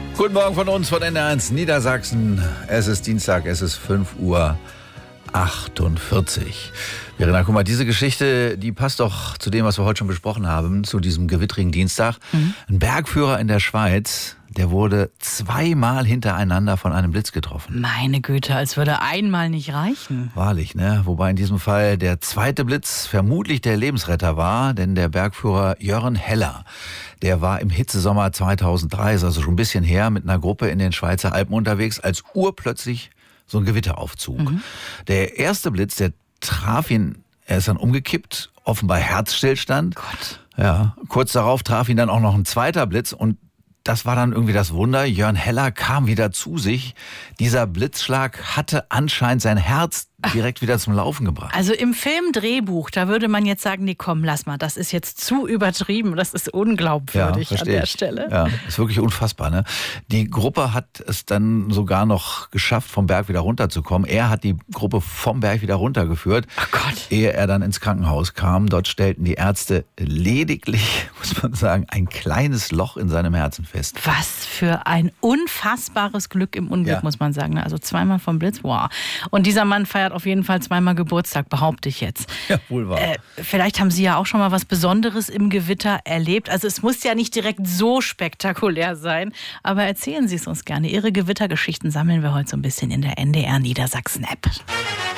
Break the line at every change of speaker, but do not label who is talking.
Guten Morgen von uns, von NDR1 Niedersachsen. Es ist Dienstag, es ist 5:48 Uhr. Verena, guck mal, diese Geschichte, die passt doch zu dem, was wir heute schon besprochen haben, zu diesem gewittrigen Dienstag. Ein Bergführer in der Schweiz, der wurde 2-mal hintereinander von einem Blitz getroffen.
Meine Güte, als würde einmal nicht reichen.
Wahrlich, ne? Wobei in diesem Fall der zweite Blitz vermutlich der Lebensretter war, denn der Bergführer Jörn Heller, der war im Hitzesommer 2003, ist also schon ein bisschen her, mit einer Gruppe in den Schweizer Alpen unterwegs, als urplötzlich so ein Gewitter aufzog. Der erste Blitz, der traf ihn, er ist dann umgekippt, offenbar Herzstillstand.
Gott.
Ja, kurz darauf traf ihn dann auch noch ein zweiter Blitz und das war dann irgendwie das Wunder. Jörn Heller kam wieder zu sich. Dieser Blitzschlag hatte anscheinend sein Herz direkt wieder zum Laufen gebracht.
Also im Filmdrehbuch, da würde man jetzt sagen, nee, komm, lass mal, das ist jetzt zu übertrieben, das ist unglaubwürdig an der Stelle.
Ja, ist wirklich unfassbar, ne? Die Gruppe hat es dann sogar noch geschafft, vom Berg wieder runterzukommen. Er hat die Gruppe vom Berg wieder runtergeführt, ehe er dann ins Krankenhaus kam. Dort stellten die Ärzte lediglich, muss man sagen, ein kleines Loch in seinem Herzen fest.
Was für ein unfassbares Glück im Unglück, muss man sagen. Also 2-mal vom Blitz, wow. Und dieser Mann feiert auf jeden Fall 2-mal Geburtstag, behaupte ich jetzt.
Ja, wohl wahr.
Vielleicht haben Sie ja auch schon mal was Besonderes im Gewitter erlebt. Also es muss ja nicht direkt so spektakulär sein, aber erzählen Sie es uns gerne. Ihre Gewittergeschichten sammeln wir heute so ein bisschen in der NDR Niedersachsen-App.